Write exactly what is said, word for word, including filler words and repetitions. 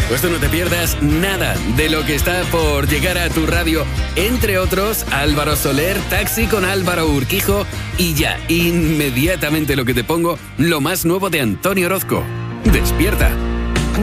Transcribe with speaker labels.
Speaker 1: Pues tú no te pierdas nada de lo que está por llegar a tu radio. Entre otros, Álvaro Soler, Taxi con Álvaro Urquijo y ya, inmediatamente lo que te pongo, lo más nuevo de Antonio Orozco. Despierta.